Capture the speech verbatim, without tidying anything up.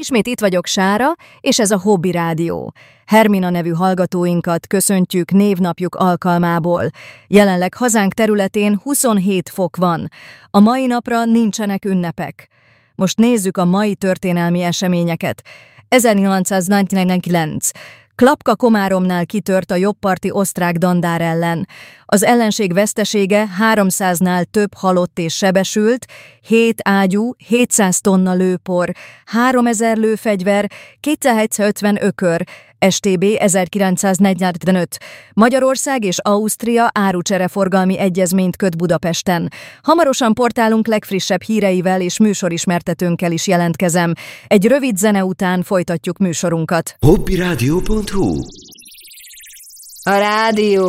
Ismét itt vagyok, Sára, és ez a Hobby Rádió. Hermina nevű hallgatóinkat köszöntjük névnapjuk alkalmából. Jelenleg hazánk területén huszonhét fok van. A mai napra nincsenek ünnepek. Most nézzük a mai történelmi eseményeket. ezernyolcszázkilencvenkilenc. Klapka Komáromnál kitört a jobbparti osztrák dandár ellen. Az ellenség vesztesége háromszáznál több halott és sebesült, hét ágyú, hétszáz tonna lőpor, háromezer lőfegyver, kétszáz ökör, es té bé ezerkilencszáznegyvenöt. Magyarország és Ausztria árucsereforgalmi egyezményt köt Budapesten. Hamarosan portálunk legfrissebb híreivel és műsorismertetőnkkel is jelentkezem. Egy rövid zene után folytatjuk műsorunkat. hobbyradio pont hu A rádió